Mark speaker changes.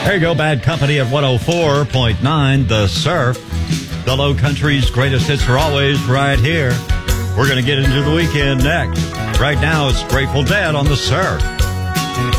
Speaker 1: There you go, Bad Company at 104.9, The Surf. The Low Country's greatest hits are always right here. We're going to get into the weekend next. Right now, it's Grateful Dead on The Surf.